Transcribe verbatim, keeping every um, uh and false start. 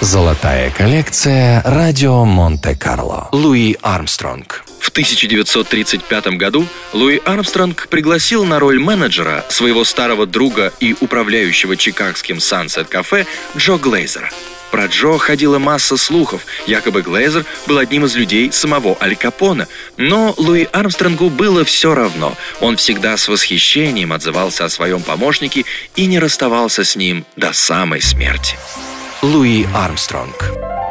Золотая коллекция «Радио Монте-Карло». Луи Армстронг. В тысяча девятьсот тридцать пятом году Луи Армстронг пригласил на роль менеджера своего старого друга и управляющего чикагским Sunset Cafe Джо Глейзера. Про Джо ходила масса слухов, якобы Глейзер был одним из людей самого Аль Капоне. Но Луи Армстронгу было все равно. Он всегда с восхищением отзывался о своем помощнике и не расставался с ним до самой смерти. Луи Армстронг.